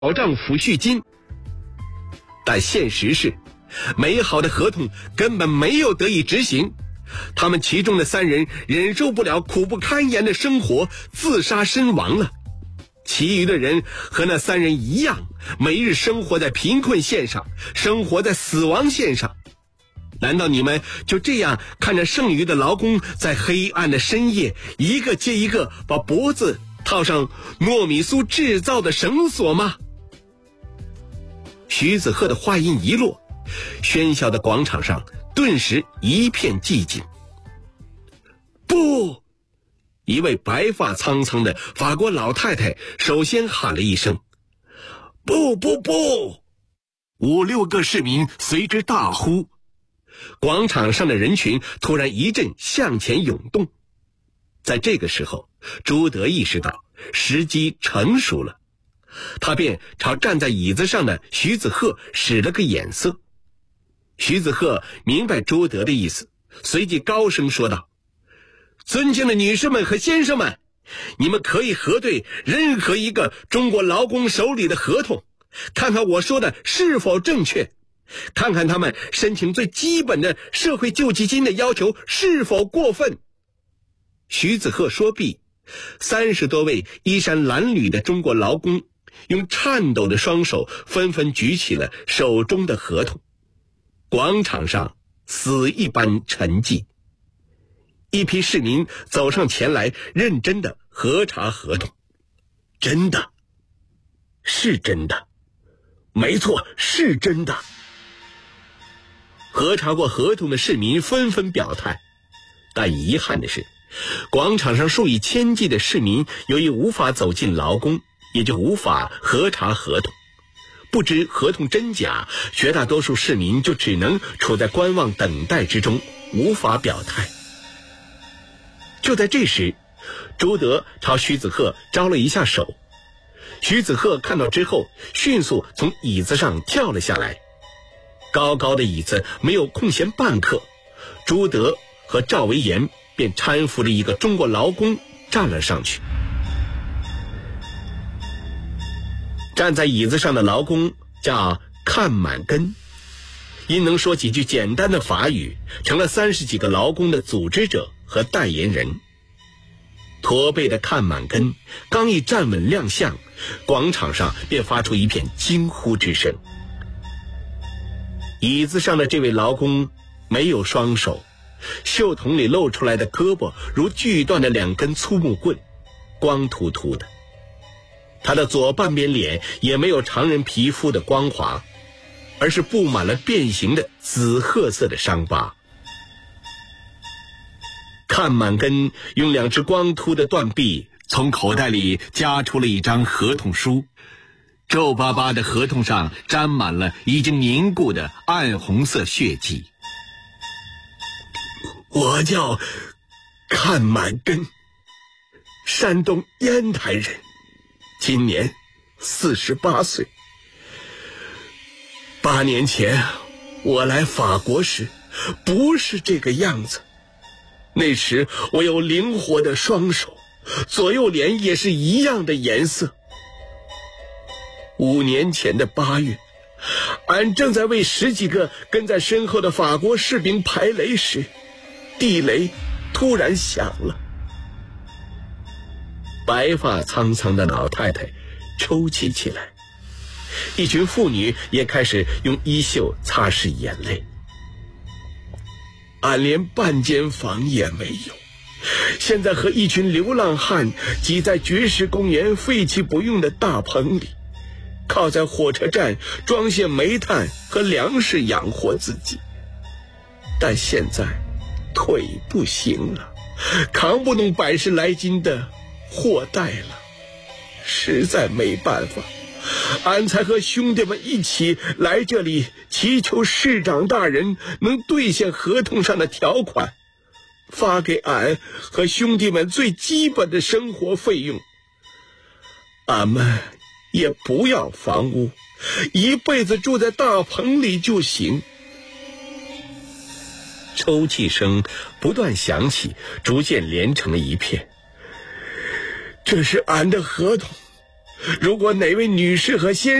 保障抚恤金。但现实是，美好的合同根本没有得以执行，他们其中的3人忍受不了苦不堪言的生活，自杀身亡了。其余的人和那3人一样，每日生活在贫困线上，生活在死亡线上。难道你们就这样看着剩余的劳工在黑暗的深夜一个接一个把脖子套上糯米酥制造的绳索吗？徐子鹤的话音一落，喧嚣的广场上顿时一片寂静。不！一位白发苍苍的法国老太太首先喊了一声：不不不！5、6个市民随之大呼。广场上的人群突然一阵向前涌动。在这个时候，朱德意识到时机成熟了，他便朝站在椅子上的徐子鹤使了个眼色。徐子鹤明白朱德的意思，随即高声说道：尊敬的女士们和先生们，你们可以核对任何一个中国劳工手里的合同，看看我说的是否正确，看看他们申请最基本的社会救济金的要求是否过分。徐子鹤说毕，30多位衣衫褴褛的中国劳工用颤抖的双手纷纷举起了手中的合同。广场上死一般沉寂。一批市民走上前来，认真地核查合同。真的，是真的，没错，是真的。核查过合同的市民纷纷表态，但遗憾的是，广场上数以千计的市民由于无法走进劳工，也就无法核查合同。不知合同真假，绝大多数市民就只能处在观望等待之中，无法表态。就在这时，朱德朝徐子鹤招了一下手。徐子鹤看到之后，迅速从椅子上跳了下来。高高的椅子没有空闲半刻，朱德和赵维言便搀扶着一个中国劳工站了上去。站在椅子上的劳工叫看满根，因能说几句简单的法语，成了30几个劳工的组织者和代言人。驼背的看满根刚一站稳亮相，广场上便发出一片惊呼之声。椅子上的这位劳工没有双手，袖筒里露出来的胳膊如锯断的2根粗木棍，光秃秃的。他的左半边脸也没有常人皮肤的光滑，而是布满了变形的紫褐色的伤疤。看满根用2只光秃的断臂从口袋里夹出了一张合同书，皱巴巴的合同上沾满了已经凝固的暗红色血迹。我叫看满根，山东烟台人，今年48岁。8年前我来法国时不是这个样子，那时我有灵活的双手，左右脸也是一样的颜色。5年前的8月，俺正在为10几个跟在身后的法国士兵排雷时，地雷突然响了。白发苍苍的老太太抽泣起来，一群妇女也开始用衣袖擦拭眼泪。俺连半间房也没有，现在和一群流浪汉挤在绝石公园废弃不用的大棚里，靠在火车站装卸煤炭和粮食养活自己。但现在腿不行了，扛不动100来斤的货袋了，实在没办法，俺才和兄弟们一起来这里祈求市长大人能兑现合同上的条款，发给俺和兄弟们最基本的生活费用。俺们也不要房屋，一辈子住在大棚里就行。抽泣声不断响起，逐渐连成了一片。这是俺的合同， 如果哪位女士和先